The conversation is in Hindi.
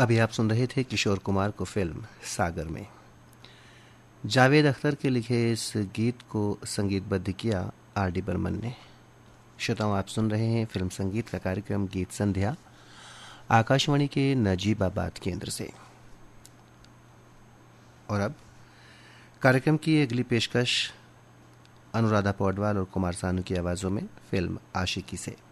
अभी आप सुन रहे थे किशोर कुमार को फिल्म सागर में। जावेद अख्तर के लिखे इस गीत को संगीतबद्ध किया आर.डी. बर्मन ने। श्रोताओं, आप सुन रहे हैं फिल्म संगीत का कार्यक्रम गीत संध्या आकाशवाणी के नजीबाबाद केंद्र से। और अब कार्यक्रम की अगली पेशकश अनुराधा पौडवाल और कुमार सानू की आवाज़ों में फिल्म आशिकी से।